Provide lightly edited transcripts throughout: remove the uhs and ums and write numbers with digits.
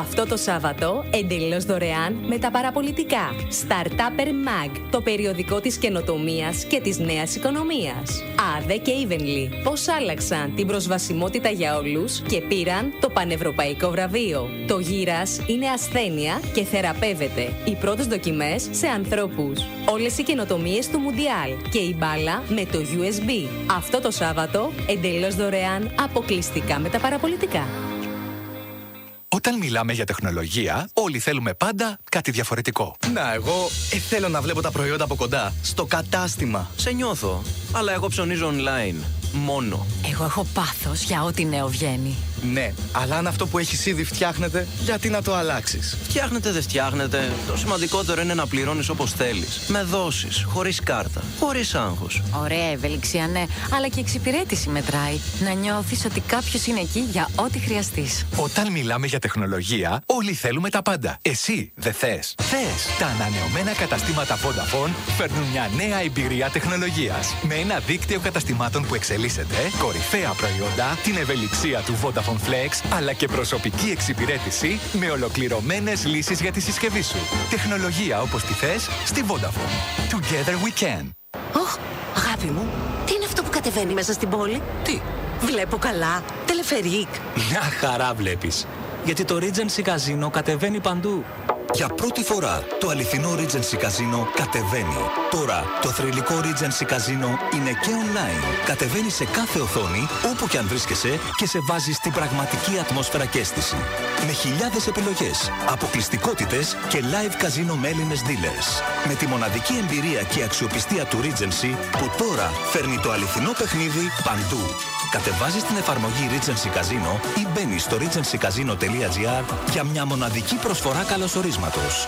Αυτό το Σάββατο, εντελώς δωρεάν με τα παραπολιτικά. Startupper Mag, το περιοδικό της καινοτομίας και της νέας οικονομίας. Άδε και Evenly, πώς άλλαξαν την προσβασιμότητα για όλους και πήραν το πανευρωπαϊκό βραβείο. Το γύρας είναι ασθένεια και θεραπεύεται. Οι πρώτες δοκιμές σε ανθρώπους. Όλες οι καινοτομίες του Μουντιάλ και η μπάλα με το USB. Αυτό το Σάββατο, εντελώς δωρεάν, αποκλειστικά με τα παραπολιτικά. Όταν μιλάμε για τεχνολογία, όλοι θέλουμε πάντα κάτι διαφορετικό. Να, εγώ θέλω να βλέπω τα προϊόντα από κοντά. Στο κατάστημα. Σε νιώθω. Αλλά εγώ ψωνίζω online. Μόνο. Εγώ έχω πάθος για ό,τι νέο βγαίνει. Ναι, αλλά αν αυτό που έχεις ήδη φτιάχνεται, γιατί να το αλλάξεις? Φτιάχνεται, δεν φτιάχνεται. Το σημαντικότερο είναι να πληρώνεις όπως θέλεις. Με δόσεις, χωρίς κάρτα, χωρίς άγχος. Ωραία ευελιξία, ναι, αλλά και εξυπηρέτηση μετράει. Να νιώθεις ότι κάποιος είναι εκεί για ό,τι χρειαστείς. Όταν μιλάμε για τεχνολογία, όλοι θέλουμε τα πάντα. Εσύ δεν θες? Θες! Τα ανανεωμένα καταστήματα Vodafone φέρνουν μια νέα εμπειρία τεχνολογίας. Με ένα δίκτυο καταστημάτων που εξελίσσεται, κορυφαία προϊόντα, την ευελιξία του Vodafone Flex, αλλά και προσωπική εξυπηρέτηση με ολοκληρωμένες λύσεις για τη συσκευή σου. Τεχνολογία όπως τη θες στη Vodafone. Together we can. Ωχ, αγάπη μου, τι είναι αυτό που κατεβαίνει μέσα στην πόλη? Τι? Βλέπω καλά. Τελεφερίκ. Μια χαρά βλέπεις. Γιατί το Regency Casino κατεβαίνει παντού. Για πρώτη φορά, το αληθινό Regency Casino κατεβαίνει. Τώρα, το θρυλικό Regency Casino είναι και online. Κατεβαίνει σε κάθε οθόνη, όπου και αν βρίσκεσαι, και σε βάζει στην πραγματική ατμόσφαιρα και αίσθηση. Με χιλιάδες επιλογές, αποκλειστικότητες και live casino με Έλληνες dealers. Με τη μοναδική εμπειρία και αξιοπιστία του Regency, που τώρα φέρνει το αληθινό παιχνίδι παντού. Κατεβάζεις την εφαρμογή Regency Casino ή μπαίνεις στο regencycasino.gr για μια μοναδική προσφορά καλωσορίσματος.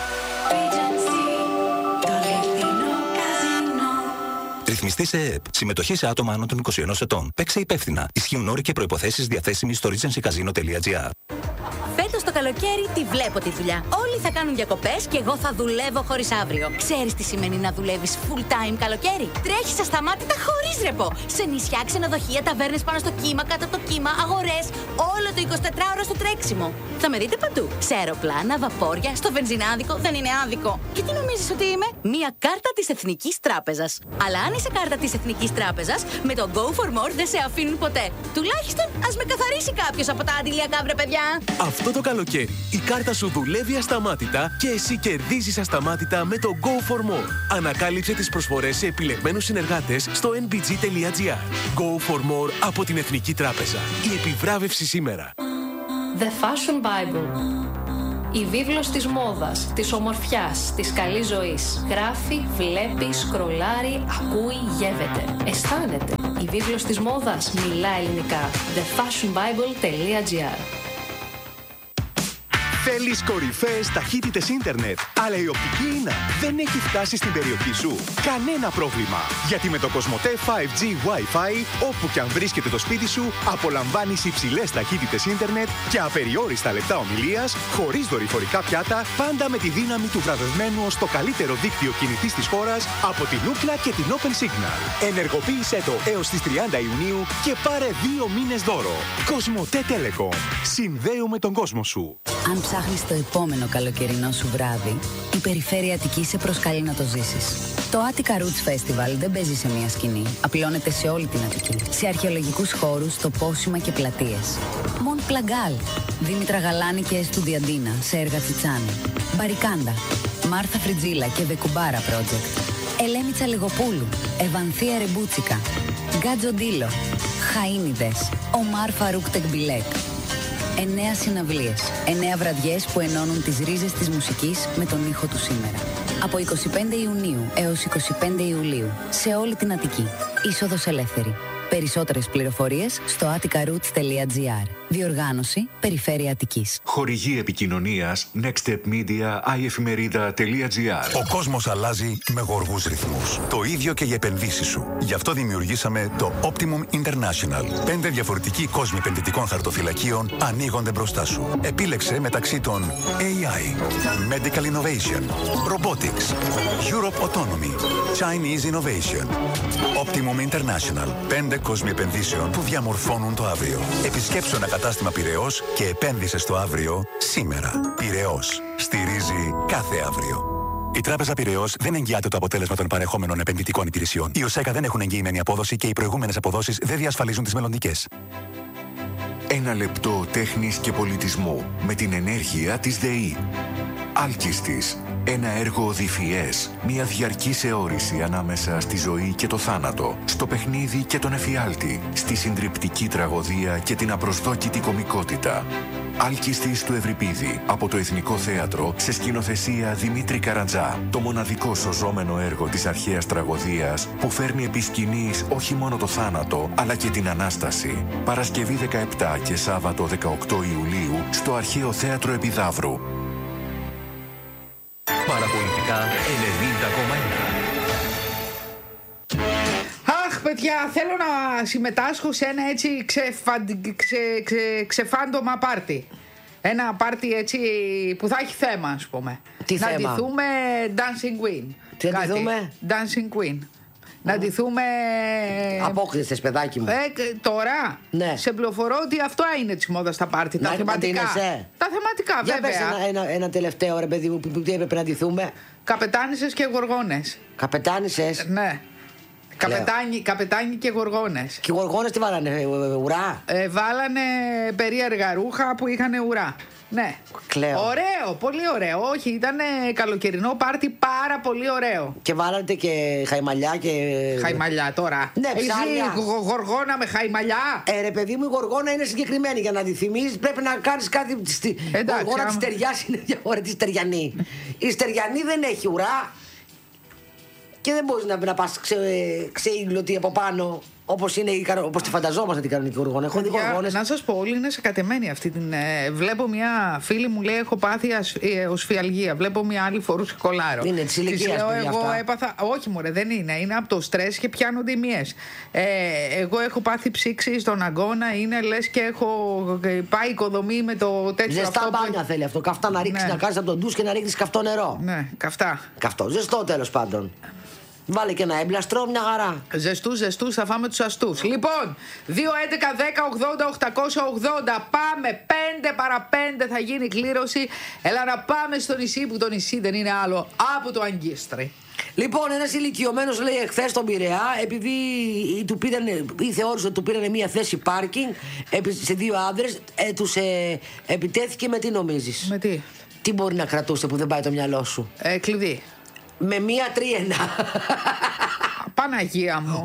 Ρυθμιστή σε ΕΕΠ. Συμμετοχή σε άτομα άνω των 21 ετών. Παίξε υπεύθυνα. Ισχύουν όροι και προϋποθέσεις διαθέσιμοι στο regencycasino.gr. Φέτος το καλοκαίρι τη βλέπω τη δουλειά. Όλοι θα κάνουν διακοπές και εγώ θα δουλεύω χωρίς αύριο. Ξέρεις τι σημαίνει να δουλεύεις full time καλοκαίρι? Τρέχεις ασταμάτητα χωρίς ρεπό. Σε νησιά, ξενοδοχεία, ταβέρνες πάνω στο κύμα, κάτω από το κύμα, αγορές. Όλο το 24ωρο στο τρέξιμο. Θα με δείτε παντού. Σε αεροπλάνα, βαπόρια, στο βενζινάδικο. Δεν είναι άδικο. Και τι νομίζεις ότι είμαι? Μία κάρτα της Εθνικής Τράπεζας. Αλλά αν είσαι κάρτα της Εθνικής Τράπεζας, με το Go for More δεν σε αφήνουν ποτέ. Τουλάχιστον ας με καθαρίσει κάποιος από τα αντιλιακά, βρε παιδιά. Αυτό το καλοκαίρι η κάρτα σου δουλεύει ασταμάτητα και εσύ κερδίζεις ασταμάτητα με το Go for More. Ανακάλυψε τις προσφορές σε επιλεγμένους συνεργάτες στο nbg.gr. Go for More από την Εθνική Τράπεζα. Η επιβράβευση σήμερα. The Fashion Bible. Η βίβλος της μόδας, της ομορφιάς, της καλής ζωής. Γράφει, βλέπει, σκρολάρει, ακούει, γεύεται. Αισθάνεται. Η βίβλος της μόδας μιλά ελληνικά. thefashionbible.gr. Θέλεις κορυφαίες ταχύτητες ίντερνετ, αλλά η οπτική ίνα δεν έχει φτάσει στην περιοχή σου? Κανένα πρόβλημα, γιατί με το Κοσμοτέ 5G Wi-Fi, όπου και αν βρίσκεται το σπίτι σου, απολαμβάνεις υψηλές ταχύτητες ίντερνετ και απεριόριστα λεπτά ομιλίας, χωρίς δορυφορικά πιάτα, πάντα με τη δύναμη του βραβευμένου ως το καλύτερο δίκτυο κινητής της χώρας από την Ookla και την Open Signal. Ενεργοποίησέ το έως τις 30 Ιουνίου και πάρε 2 μήνες δώρο. Κοσμοτέ Telecom. Συνδέουμε τον κόσμο σου. Αν ψάχνεις το επόμενο καλοκαιρινό σου βράδυ, η Περιφέρεια Αττικής σε προσκαλεί να το ζήσεις. Το Attica Roots Festival δεν παίζει σε μια σκηνή. Απλώνεται σε όλη την Αττική. Σε αρχαιολογικούς χώρους, τοπόσιμα και πλατείες. Μοντ Πλαγκάλ, Δήμητρα Γαλάνη και Εστουδιαντίνα σε έργα Τσιτσάνη. Μπαρικάντα, Μάρθα Φριτζίλα και Βεκουμπάρα Project. Ελένη Τσαλιγοπούλου, Ευανθία Ρεμπούτσικα. Γκάτζο Ντίλο, Χαΐνιδες, Ομάρ Φαρούκ Τεκμπιλέκ. 9 συναυλίες, 9 βραδιές που ενώνουν τις ρίζες της μουσικής με τον ήχο του σήμερα. Από 25 Ιουνίου έως 25 Ιουλίου, σε όλη την Αττική. Είσοδος ελεύθερη. Περισσότερες πληροφορίες στο atticaroots.gr. Διοργάνωση Περιφέρεια Αττικής. Χορηγή επικοινωνίας Next Step Media iFimerida.gr. Ο κόσμος αλλάζει με γοργούς ρυθμούς. Το ίδιο και οι επενδύσεις σου. Γι' αυτό δημιουργήσαμε το Optimum International. 5 διαφορετικοί κόσμοι επενδυτικών χαρτοφυλακίων ανοίγονται μπροστά σου. Επίλεξε μεταξύ των AI, Medical Innovation, Robotics, Europe Autonomy, Chinese Innovation. Optimum International. 5 κόσμοι επενδύσεων που διαμορφώνουν το αύριο. Επισκέψου ένα κατάστημα Πειραιώς και επένδυσε στο αύριο σήμερα. Πειραιώς. Στηρίζει κάθε αύριο. Η Τράπεζα Πειραιώς δεν εγγυάται το αποτέλεσμα των παρεχόμενων επενδυτικών υπηρεσιών. Οι ΟΣΕΚΑ δεν έχουν εγγυημένη απόδοση και οι προηγούμενες αποδόσεις δεν διασφαλίζουν τις μελλοντικές. Ένα λεπτό τέχνης και πολιτισμού με την ενέργεια της ΔΕΗ. Άλκιστης. Ένα έργο οδυφιές, μια διαρκής αιώρηση ανάμεσα στη ζωή και το θάνατο, στο παιχνίδι και τον εφιάλτη, στη συντριπτική τραγωδία και την απροσδόκητη κωμικότητα. Άλκιστης του Ευρυπίδη, από το Εθνικό Θέατρο, σε σκηνοθεσία Δημήτρη Καρατζά. Το μοναδικό σωζόμενο έργο της αρχαίας τραγωδίας που φέρνει επί σκηνής όχι μόνο το θάνατο, αλλά και την Ανάσταση. Παρασκευή 17 και Σάββατο 18 Ιουλίου στο Αρχαίο Θέατρο Επιδαύρου. Παραπολιτικά 90,1. Αχ, παιδιά, θέλω να συμμετάσχω σε ένα έτσι ξεφάντομα πάρτι. Ένα πάρτι έτσι που θα έχει θέμα, ας πούμε. Τι να θέμα? ντυθούμε Dancing Queen. Τι να ντυθούμε? Dancing Queen. Να ντυθούμε. Απόκτησες, παιδάκι μου. Τώρα σε πληροφορώ ότι αυτό είναι της μόδας στα πάρτι. Τα θεματικά. Τα θεματικά, για βέβαια. Πες ένα τελευταίο, ρε παιδί μου, που έπρεπε να ντυθούμε. Καπετάνισσες και γοργόνες. Καπετάνισσες. Ναι. Καπετάνι και γοργόνες. Και οι γοργόνες τι βάλανε, ουρά? Βάλανε περίεργα ρούχα που είχαν ουρά. Ναι. Κλαίω. Ωραίο, πολύ ωραίο. Όχι, ήταν καλοκαιρινό πάρτι, πάρα πολύ ωραίο. Και βάλατε και χαϊμαλιά και. Χαϊμαλιά τώρα. Ναι, ψάρια. Γοργόνα με χαϊμαλιά. Ρε παιδί μου, η γοργόνα είναι συγκεκριμένη. Για να τη θυμίζεις πρέπει να κάνεις κάτι. Η γοργόνα της στεριάς είναι διαφορετική στεριανή. Η στεριανή δεν έχει ουρά. Και δεν μπορείς να πας ξεήγλωτη από πάνω όπως τη φανταζόμαστε την κανονική γοργόνα. Έχω δει γοργόνες. Να σας πω, όλοι είναι σε κατεμένη αυτή την. Βλέπω μια φίλη μου λέει: έχω πάθει οσφιαλγία. Βλέπω μια άλλη φορούσε κολάρο. Είναι της ηλικίας. Λέω: εγώ έπαθα. Όχι, μωρέ, δεν είναι. Είναι από το στρες και πιάνονται οι μύες. Εγώ έχω πάθει ψήξη στον αγκώνα. Είναι λες και έχω πάει οικοδομή με το τέτοιο. Ζεστά μπάνια θέλει αυτό. Καυτά να ρίξεις, να κάνεις από τον ντους και να ρίξεις καυτό νερό. Ναι, καυτά. Καυτό. Ζεστό τέλος πάντων. Βάλε και ένα έμπλαστρο, μια χαρά. Ζεστούς, θα φάμε τους αστούς. Λοιπόν, 2, 11, 10, 80, 880. Πάμε, 5 παρα 5 θα γίνει κλήρωση. Έλα να πάμε στο νησί, που το νησί δεν είναι άλλο από το Αγκίστρι. Λοιπόν, ένας ηλικιωμένος λέει εχθές στον Πειραιά, επειδή του πήρανε, ή θεώρησε ότι του πήρανε μια θέση πάρκινγκ σε δύο άνδρες, τους επιτέθηκε με τι νομίζεις? Με τι? Τι μπορεί να κρατούσε που δεν πάει το μυαλό σου? Κλειδί. Με μία τρίενα. Παναγία μου.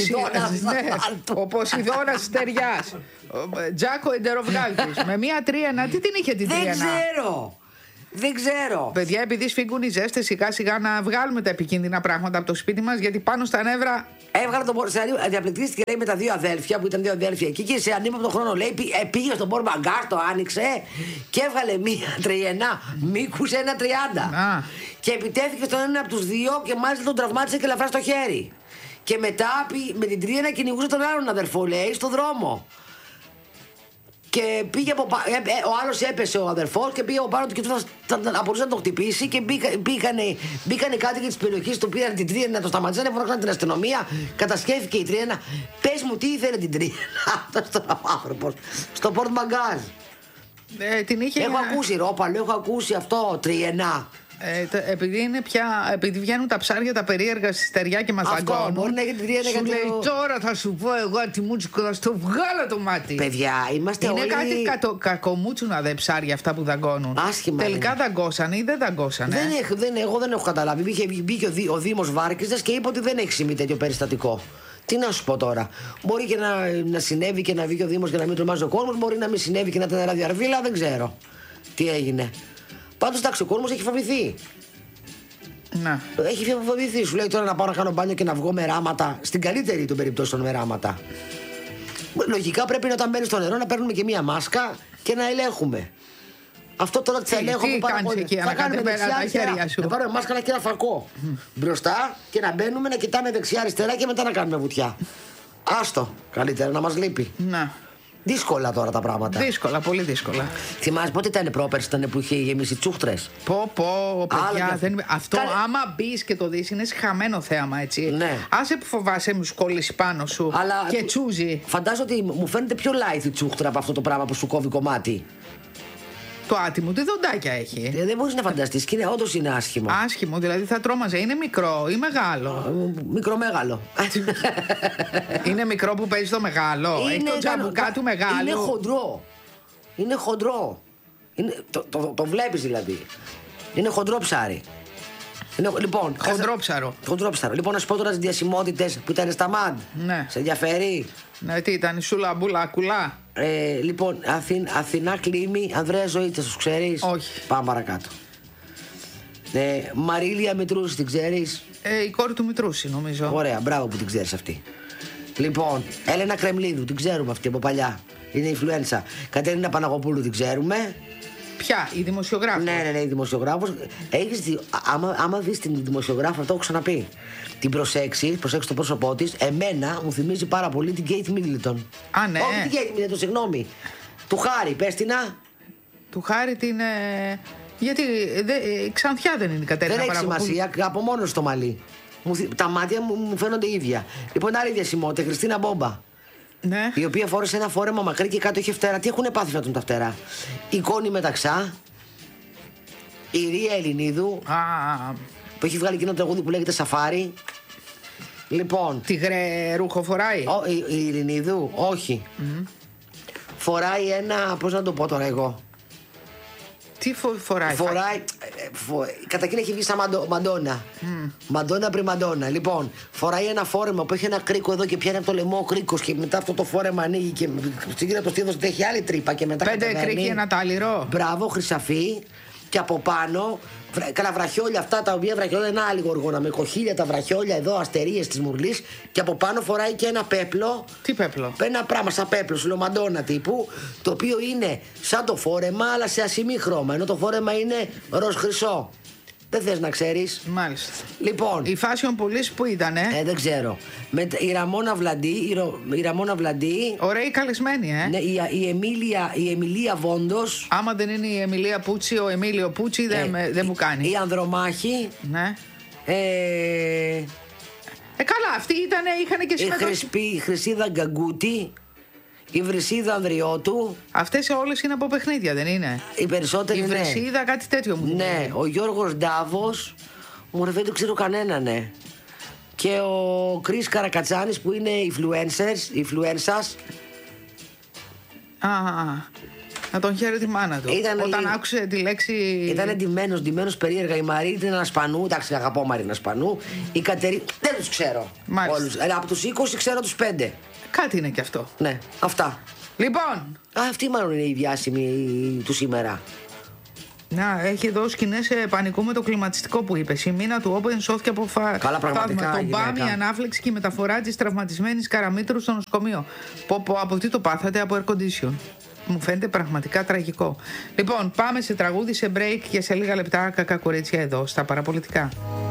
Ο Ποσειδώνας Στεριάς. Τζάκο Εντεροβγάλτης. Με μία τρίενα. Τι την είχε την τρίενα? Δεν ξέρω. Παιδιά, επειδή σφίγγουν οι ζέστες, σιγά σιγά να βγάλουμε τα επικίνδυνα πράγματα από το σπίτι μας, γιατί πάνω στα νεύρα. Έβγαλε τον διαπληκτίστηκε, λέει, με τα δύο αδέλφια που ήταν δύο αδέλφια εκεί και σε ανύποπτο χρόνο λέει πήγε στον Πορ Μπαγκάζ, το άνοιξε και έβγαλε μία τριενά μήκους 1,30. Και επιτέθηκε στον έναν από τους δύο και μάλιστα τον τραυμάτισε και ελαφρά στο χέρι. Και μετά με την τρίενα κυνηγούσε τον άλλον αδερφό, λέει, στον δρόμο. Και πήγε ο άλλος έπεσε ο αδερφός και πήγε από πάνω του και μπορούσε να τον χτυπήσει και μπήκανε κάτι για τις περιοχές, του πήραν την τρίενα, να το σταματήσανε, φωνάξαν την αστυνομία, κατασκεύθηκε η τρίενα. Πες μου τι ήθελε την τρίενα αυτός ο άνθρωπος στο Πορτ Μπαγκάζ? Έχω ακούσει ρόπαλο, έχω ακούσει αυτό, τριενά. Επειδή βγαίνουν τα ψάρια τα περίεργα στη στεριά και μας δαγκώνουν. Μπορεί να έχει την τριένα. Σου λέει τώρα θα σου πω εγώ τι μούτσικο, θα στο βγάλω το μάτι. Παιδιά, είμαστε είναι όλοι. Είναι κάτι κακομούτσουνα δε ψάρια αυτά που δαγκώνουν. Άσχημα. Τελικά δαγκώσανε ή δεν δαγκώσανε? Εγώ δεν έχω καταλάβει. Μπήκε ο Δήμος Βάρκηζας και είπε ότι δεν έχει συμβεί τέτοιο περιστατικό. Τι να σου πω τώρα. Μπορεί και να συνέβη και να βγει ο Δήμος και να μην τρομάζει ο κόσμος. Μπορεί να μην συνέβη και να ήταν ραδιαρβίλα. Δεν ξέρω τι έγινε. Πάντως εντάξει, ο κόσμος έχει φοβηθεί. Να. Έχει φοβηθεί. Σου λέει τώρα να πάω να κάνω μπάνιο και να βγω με ράματα. Στην καλύτερη των περιπτώσεων με ράματα. Λογικά πρέπει όταν μπαίνει στο νερό να παίρνουμε και μία μάσκα και να ελέγχουμε. Αυτό τώρα θα ελέγχουμε πάρα πολύ. Θα κάνουμε δεξιά-αριστερά. Να πάρουμε μάσκα και ένα φακό μπροστά και να μπαίνουμε να κοιτάμε δεξιά-αριστερά και μετά να κάνουμε βουτιά. Άστο. Καλύτερα να μας λείπει. Να. Δύσκολα τώρα τα πράγματα. Δύσκολα, πολύ δύσκολα. Θυμάσαι πότε ήταν πρόπερση, ήταν που είχε γεμίσει τσούχτρες. Πω, παιδιά. Αυτό άμα μπει και το δεις είναι χαμένο θέαμα, έτσι. Ναι. Άσε που φοβάσαι, μου κολλήσει πάνω σου. Αλλά και τσούζει. Φαντάζομαι ότι μου φαίνεται πιο light η τσούχτρα από αυτό το πράγμα που σου κόβει κομμάτι. Το άτιμο τι δοντάκια έχει. Δεν μπορείς να φανταστείς και όντως είναι άσχημο. Άσχημο, δηλαδή θα τρόμαζε. Είναι μικρό ή μεγάλο? Μικρό-μεγάλο. Είναι μικρό που παίζει το μεγάλο. Έχει το τζαμπουκά του μεγάλο. Είναι χοντρό. Είναι χοντρό. Το βλέπεις δηλαδή. Είναι χοντρό ψάρι. Λοιπόν, χοντρόψαρο. Λοιπόν, να σου πω τώρα τις διασημότητες που ήταν στα ΜΑΝΤ. Ναι. Σε ενδιαφέρει? Ναι, τι ήταν, η Σούλα Μπούλα Κουλά. Λοιπόν, Αθηνά Κλίμη, Ανδρέα Ζωήτσας, τους ξέρεις? Όχι. Πάμε παρακάτω. Μαρίλια Μητρούση, την ξέρεις? Η κόρη του Μητρούση, νομίζω. Ωραία, μπράβο που την ξέρεις αυτή. Λοιπόν, Έλενα Κρεμλίδου, την ξέρουμε αυτή από παλιά. Είναι influencer. Κατερίνα Παναγοπούλου, την ξέρουμε. Ποια, η δημοσιογράφος? Ναι, η δημοσιογράφος. Άμα δεις την δημοσιογράφο, αυτό έχω ξαναπεί. Την προσέξει το πρόσωπό της. Εμένα μου θυμίζει πάρα πολύ την Kate Middleton. Α, ναι. Όχι την Kate Middleton, συγγνώμη. Του Χάρη, πες την να. Του Χάρη την. Γιατί Ξανθιά δεν είναι η Κατερίνα Παναγοπούλου. Δεν έχει σημασία, από μόνο στο μαλλί. Τα μάτια μου φαίνονται ίδια. Λοιπόν, άλλη διασημότητα, Χριστίνα Μπόμπα. Ναι. Η οποία φόρεσε ένα φόρεμα μακρύ και κάτω είχε φτερά. Τι έχουν πάθει φέτον τα φτερά? Η Κόνη Μεταξά. Η Ρία Ελληνίδου. Που έχει βγάλει εκείνο το τραγούδι που λέγεται Σαφάρι. Λοιπόν. Τιγρέ ρούχο φοράει? Η Ελληνίδου, όχι. Φοράει ένα. Πώς να το πω τώρα εγώ. Τι φοράει? Καταρχήν έχει βγει σαν Μαντόνα. Μαντόνα πριν Μαντόνα. Λοιπόν, φοράει ένα φόρεμα που έχει ένα κρίκο εδώ και πιάνει από το λαιμό ο κρίκος και μετά αυτό το φόρεμα ανοίγει και συγκίνει το στήθος ότι έχει άλλη τρύπα και μετά. 5 κρίκοι, ένα τάλιρο. Μπράβο, χρυσαφί. Και από πάνω, κάνα βραχιόλια αυτά τα οποία βραχιόλια είναι άλλη γοργόνα. Με κοχύλια τα βραχιόλια εδώ, αστερίες της Μουρλής. Και από πάνω φοράει και ένα πέπλο. Τι πέπλο? Ένα πράγμα σαν πέπλο, σιλομαντόνα τύπου. Το οποίο είναι σαν το φόρεμα, αλλά σε ασημή χρώμα. Ενώ το φόρεμα είναι ροζ χρυσό. Δεν θες να ξέρεις? Μάλιστα. Λοιπόν. Η Fashion Police που ήτανε? Δεν ξέρω. Η Ραμόνα Βλαντή. Ωραία καλεσμένη, Ναι, η Εμιλία Βόντος. Άμα δεν είναι η Εμιλία Πούτσι, ο Εμίλιο Πούτσι δεν μου κάνει. Η Ανδρομάχη. Ναι. Καλά, αυτοί είχαν και συμμετοχή. Η Χρυσίδα Γκαγκούτη. Η Βρυσίδα Ανδριώτου. Αυτές όλες είναι από παιχνίδια, δεν είναι? Οι περισσότεροι είναι. Η Βρυσίδα, κάτι τέτοιο μου. Ναι, ο Γιώργος Ντάβος. Μωρέ, δεν ξέρω κανέναν, ναι. Και ο Κρίς Καρακατσάνης που είναι influencers. Να τον χαίρε τη μάνα του. Όταν άκουσε τη λέξη. Ήταν εντυμένος περίεργα. Η Μαρίνα Σπανού, εντάξει, αγαπώ Μαρίνα Σπανού. Η Κατερίνα. Δεν τους ξέρω. Όλους. Από τους 20 ξέρω τους 5. Κάτι είναι και αυτό. Ναι, αυτά. Λοιπόν. Αυτή μάλλον είναι η διάσημη του σήμερα. Να, έχει εδώ σκηνές πανικού με το κλιματιστικό που είπε. Η μήνα του Όπεν σώθηκε από Καλά, πραγματικά. Τον μπάμ, η ανάφλεξη και η μεταφορά της τραυματισμένης Καραμήτρου στο νοσοκομείο. Από τι το πάθατε? Από air condition. Μου φαίνεται πραγματικά τραγικό. Λοιπόν, πάμε σε τραγούδι, σε break και σε λίγα λεπτά κακά κορίτσια εδώ στα παραπολιτικά.